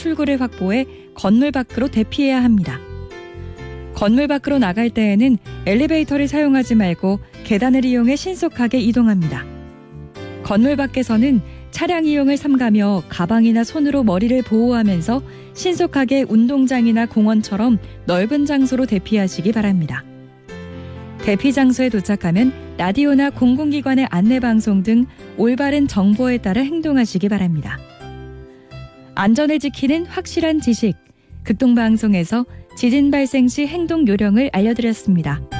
출구를 확보해 건물 밖으로 대피해야 합니다. 건물 밖으로 나갈 때에는 엘리베이터를 사용하지 말고 계단을 이용해 신속하게 이동합니다. 건물 밖에서는 차량 이용을 삼가며 가방이나 손으로 머리를 보호하면서 신속하게 운동장이나 공원처럼 넓은 장소로 대피하시기 바랍니다. 대피 장소에 도착하면 라디오나 공공기관의 안내방송 등 올바른 정보에 따라 행동하시기 바랍니다. 안전을 지키는 확실한 지식, 극동방송에서 지진 발생 시 행동 요령을 알려드렸습니다.